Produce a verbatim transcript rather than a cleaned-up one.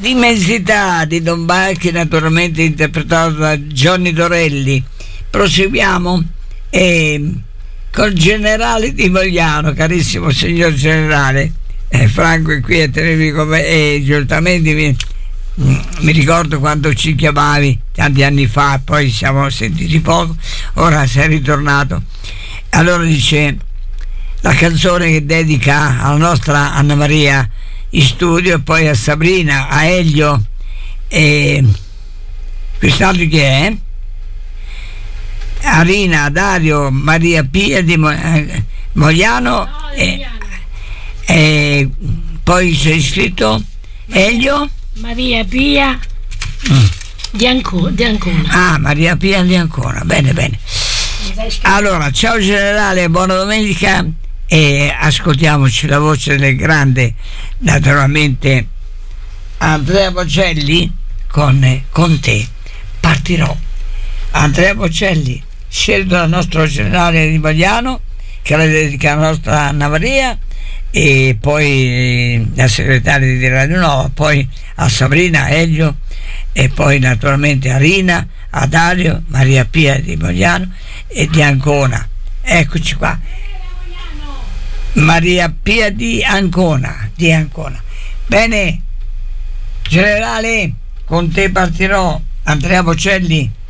L'immensità di Don Bacchi, naturalmente interpretato da Johnny Dorelli. Proseguiamo eh, col generale Di Mogliano, carissimo signor generale. eh, Franco è qui a Televico e giustamente mi, mi ricordo quando ci chiamavi tanti anni fa, poi siamo sentiti poco, ora sei ritornato. Allora dice la canzone che dedica alla nostra Anna Maria in studio, e poi a Sabrina, a Elio e quest'altro che è Arina, Dario, Maria Pia di Mo- eh, Mogliano e, e poi c'è scritto Elio Maria Pia mm. di, Anco- di Ancona. Ah, Maria Pia di Ancona, bene bene. Allora, ciao generale, buona domenica e ascoltiamoci la voce del grande, naturalmente, Andrea Bocelli con Con te partirò. Andrea Bocelli, scelto dal nostro generale Di Mogliano, che la dedica alla nostra Anna Maria, e poi la segretaria di Radio Nova, poi a Sabrina, Elio, e poi naturalmente a Rina, a Dario, Maria Pia di Mogliano e di Ancona. Eccoci qua. Maria Pia di Ancona, di Ancona. Bene, generale, con te partirò. Andrea Bocelli.